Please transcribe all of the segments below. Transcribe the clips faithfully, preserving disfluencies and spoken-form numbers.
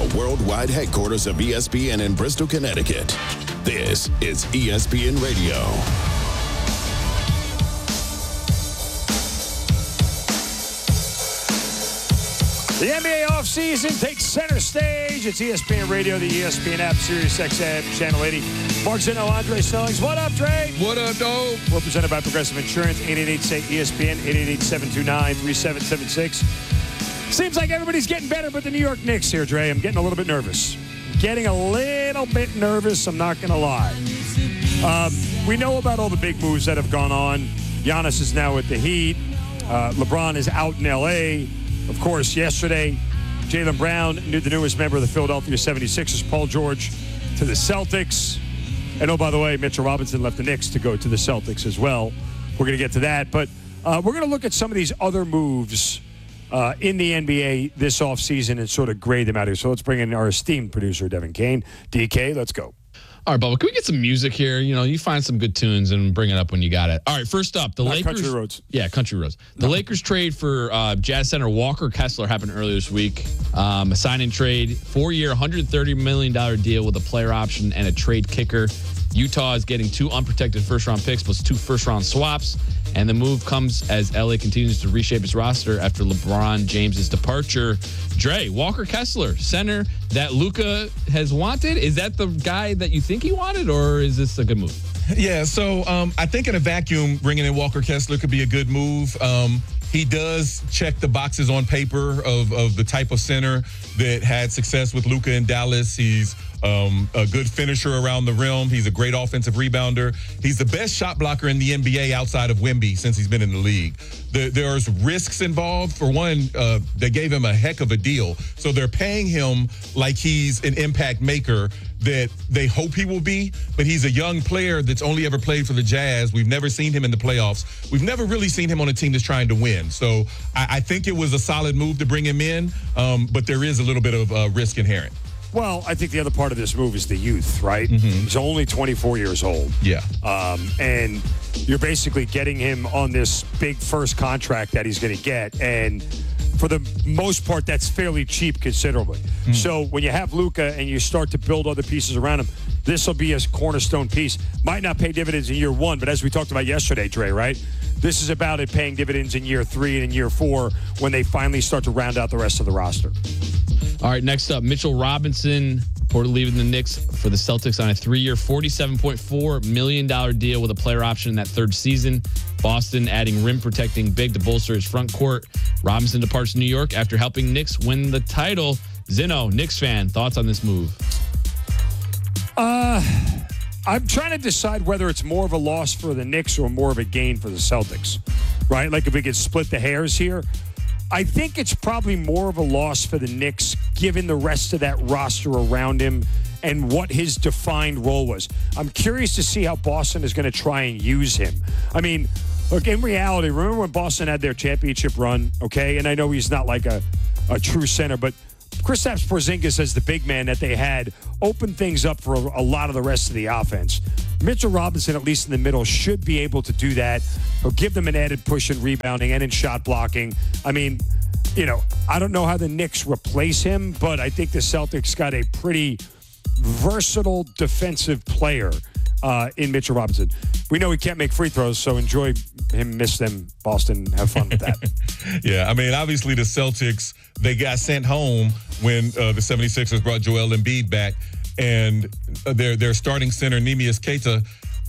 the worldwide headquarters of E S P N in Bristol, Connecticut. This is E S P N Radio. The N B A offseason takes center stage. It's E S P N Radio, the E S P N app, Sirius X M, Channel eighty. Mark Zinno, Andre Snellings. What up, Dre? What up, dope? We're presented by Progressive Insurance, eight eight eight, S A Y, E S P N, eight eight eight, seven two nine, three seven seven six. Seems like everybody's getting better but the New York Knicks here, Dre. I'm getting a little bit nervous. Getting a little bit nervous, I'm not going to lie. Um, we know about all the big moves that have gone on. Giannis is now with the Heat. Uh, LeBron is out in L A Of course, yesterday, Jaylen Brown, knew the newest member of the Philadelphia seventy-sixers, Paul George, to the Celtics. And, oh, by the way, Mitchell Robinson left the Knicks to go to the Celtics as well. We're going to get to that. But uh, we're going to look at some of these other moves uh, in the N B A this offseason and sort of grade them out here. So let's bring in our esteemed producer, Devin Kane. D K, let's go. All right, Bubba, can we get some music here? You know, you find some good tunes and bring it up when you got it. All right, first up, the Not Lakers. Country Roads. Yeah, Country Roads. The no. Lakers trade for uh, Jazz center Walker Kessler happened earlier this week. Um, a sign and trade, four-year, one hundred thirty million dollars deal with a player option and a trade kicker. Utah is getting two unprotected first-round picks plus two first-round swaps. And the move comes as L A continues to reshape its roster after LeBron James's departure. Dre, Walker Kessler, center that Luka has wanted. Is that the guy that you think he wanted, or is this a good move? Yeah, so um, I think in a vacuum, bringing in Walker Kessler could be a good move. Um, he does check the boxes on paper of, of the type of center that had success with Luka in Dallas. He's um, a good finisher around the rim. He's a great offensive rebounder. He's the best shot blocker in the N B A outside of Wemby since he's been in the league. The, there's risks involved. For one, uh, they gave him a heck of a deal. So they're paying him like he's an impact maker that they hope he will be, but he's a young player that's only ever played for the Jazz. We've never seen him in the playoffs. We've never really seen him on a team that's trying to win. So I, I think it was a solid move to bring him in, um, but there is a little bit of uh, risk inherent. Well, I think the other part of this move is the youth, right? Mm-hmm. He's only twenty-four years old. Yeah. Um, and you're basically getting him on this big first contract that he's going to get. And for the most part, that's fairly cheap considerably. Mm-hmm. So when you have Luka and you start to build other pieces around him, this will be a cornerstone piece. Might not pay dividends in year one, but as we talked about yesterday, Dre, right? This is about it paying dividends in year three and in year four when they finally start to round out the rest of the roster. All right, next up, Mitchell Robinson, reportedly leaving the Knicks for the Celtics on a three-year, forty-seven point four million dollars deal with a player option in that third season. Boston adding rim-protecting big to bolster his front court. Robinson departs New York after helping Knicks win the title. Zinno, Knicks fan, thoughts on this move? Uh, I'm trying to decide whether it's more of a loss for the Knicks or more of a gain for the Celtics, right? Like if we could split the hairs here. I think it's probably more of a loss for the Knicks given the rest of that roster around him and what his defined role was. I'm curious to see how Boston is going to try and use him. I mean, look, in reality, remember when Boston had their championship run, okay? And I know he's not like a, a true center, but Kristaps Porzingis as the big man that they had opened things up for a, a lot of the rest of the offense. Mitchell Robinson, at least in the middle, should be able to do that. He'll give them an added push in rebounding and in shot blocking. I mean, you know, I don't know how the Knicks replace him, but I think the Celtics got a pretty versatile defensive player uh, in Mitchell Robinson. We know he can't make free throws, so enjoy him, miss them, Boston. Have fun with that. Yeah, I mean, obviously the Celtics, they got sent home when uh, the seventy-sixers brought Joel Embiid back, and their their starting center, Neemias Queta,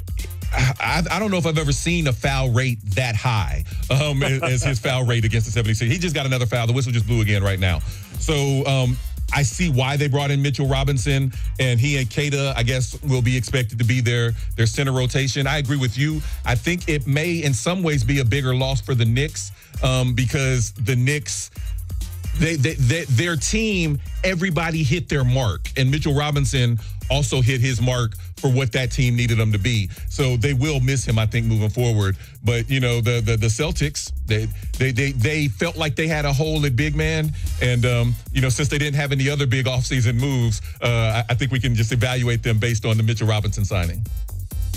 I, I don't know if I've ever seen a foul rate that high um, as his foul rate against the seventy-sixers. He just got another foul. The whistle just blew again right now. So um, I see why they brought in Mitchell Robinson, and he and Queta, I guess, will be expected to be their, their center rotation. I agree with you. I think it may in some ways be a bigger loss for the Knicks um, because the Knicks – They, they, they, their team, everybody hit their mark. And Mitchell Robinson also hit his mark for what that team needed him to be. So they will miss him, I think, moving forward. But, you know, the the, the Celtics, they, they they they felt like they had a hole at big man. And, um, you know, since they didn't have any other big offseason moves, uh, I, I think we can just evaluate them based on the Mitchell Robinson signing.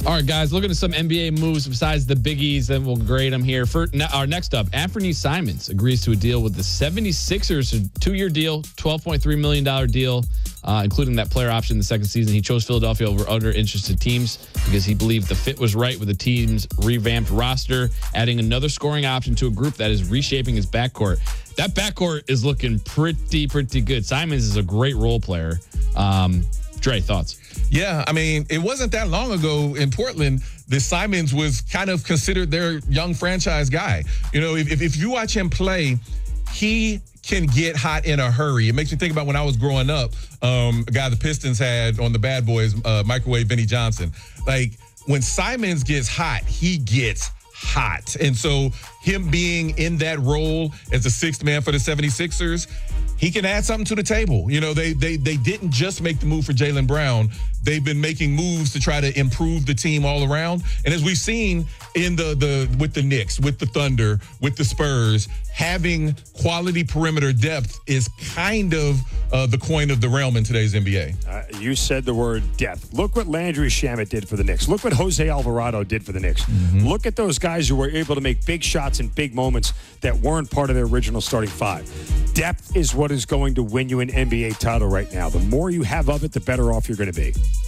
All right, guys, looking at some N B A moves besides the biggies, then we'll grade them here. For our next up, Anthony Simons agrees to a deal with the seventy-sixers, a two-year deal, twelve point three million dollars deal, uh, including that player option in the second season. He chose Philadelphia over other interested teams because he believed the fit was right with the team's revamped roster, adding another scoring option to a group that is reshaping his backcourt. That backcourt is looking pretty, pretty good. Simons is a great role player. Um, Dre, thoughts? Yeah, I mean, it wasn't that long ago in Portland that Simons was kind of considered their young franchise guy. You know, if, if you watch him play, he can get hot in a hurry. It makes me think about when I was growing up, um, a guy the Pistons had on the Bad Boys, uh, Microwave Vinnie Johnson. Like, when Simons gets hot, he gets hot. And so him being in that role as the sixth man for the seventy-sixers, he can add something to the table. You know, they they they didn't just make the move for Jaylen Brown. They've been making moves to try to improve the team all around. And as we've seen in the the with the Knicks, with the Thunder, with the Spurs, having quality perimeter depth is kind of uh, the coin of the realm in today's N B A. Uh, you said the word depth. Look what Landry Shamet did for the Knicks. Look what Jose Alvarado did for the Knicks. Mm-hmm. Look at those guys who were able to make big shots in big moments that weren't part of their original starting five. Depth is what is going to win you an N B A title right now. The more you have of it, the better off you're going to be.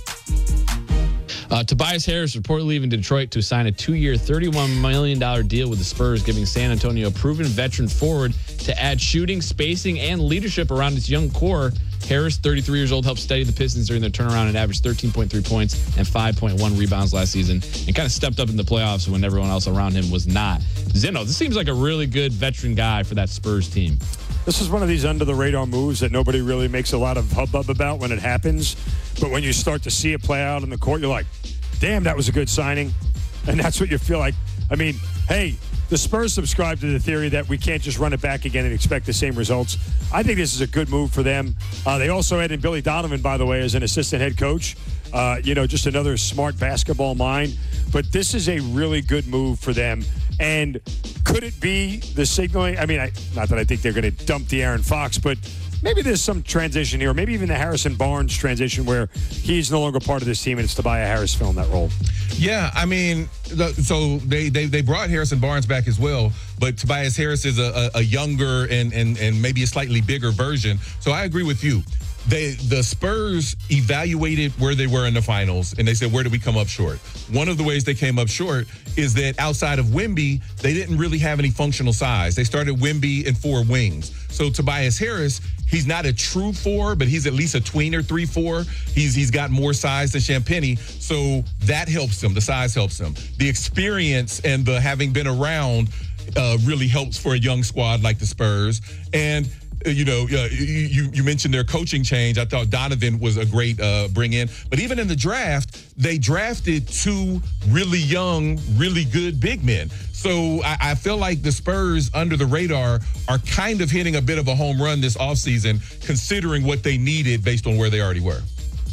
Uh, Tobias Harris reportedly leaving Detroit to sign a two-year, thirty-one million dollars deal with the Spurs, giving San Antonio a proven veteran forward to add shooting, spacing, and leadership around its young core. Harris, thirty-three years old, helped steady the Pistons during their turnaround and averaged thirteen point three points and five point one rebounds last season, and kind of stepped up in the playoffs when everyone else around him was not. Zeno, this seems like a really good veteran guy for that Spurs team. This is one of these under-the-radar moves that nobody really makes a lot of hubbub about when it happens. But when you start to see it play out in the court, you're like, damn, that was a good signing. And that's what you feel like. I mean, hey, the Spurs subscribe to the theory that we can't just run it back again and expect the same results. I think this is a good move for them. Uh, they also added Billy Donovan, by the way, as an assistant head coach. Uh, you know, just another smart basketball mind. But this is a really good move for them. And could it be the signaling? I mean, I, not that I think they're going to dump the Aaron Fox, but maybe there's some transition here, maybe even the Harrison Barnes transition where he's no longer part of this team and it's Tobias Harris filling that role. Yeah, I mean, the, so they, they they brought Harrison Barnes back as well, but Tobias Harris is a, a, a younger and, and and maybe a slightly bigger version. So I agree with you. They the Spurs evaluated where they were in the finals, and they said, where did we come up short? One of the ways they came up short is that outside of Wemby, they didn't really have any functional size. They started Wemby in four wings. So Tobias Harris, he's not a true four, but he's at least a tweener three four. He's he's got more size than Champagnie, so that helps him. The size helps him. The experience and the having been around uh, really helps for a young squad like the Spurs. And you know, uh, you you mentioned their coaching change. I thought Donovan was a great uh, bring in. But even in the draft, they drafted two really young, really good big men. So I, I feel like the Spurs, under the radar, are kind of hitting a bit of a home run this offseason, considering what they needed based on where they already were.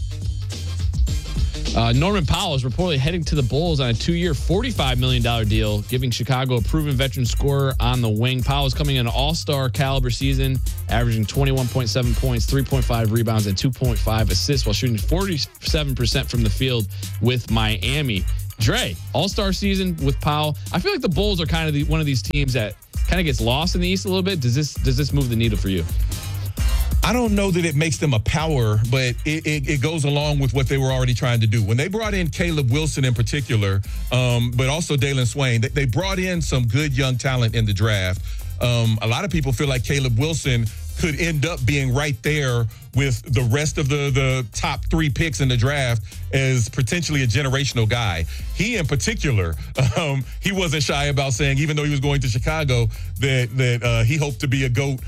Uh, Norman Powell is reportedly heading to the Bulls on a two-year, forty-five million dollars deal, giving Chicago a proven veteran scorer on the wing. Powell is coming in an all-star caliber season, averaging twenty-one point seven points, three point five rebounds, and two point five assists while shooting forty-seven percent from the field with Miami. Dre, all-star season with Powell. I feel like the Bulls are kind of the, one of these teams that kind of gets lost in the East a little bit. Does this does this move the needle for you? I don't know that it makes them a power, but it, it, it goes along with what they were already trying to do. When they brought in Caleb Wilson in particular, um, but also Dalen Swain, they, they brought in some good young talent in the draft. Um, a lot of people feel like Caleb Wilson could end up being right there with the rest of the, the top three picks in the draft as potentially a generational guy. He in particular, um, he wasn't shy about saying, even though he was going to Chicago, that, that uh, he hoped to be a GOAT